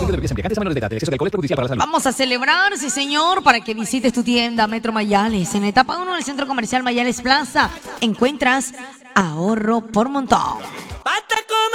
Vamos a celebrar, sí señor, para que visites tu tienda Metro Mayales. En la etapa 1 del Centro Comercial Mayales Plaza encuentras ahorro por montón.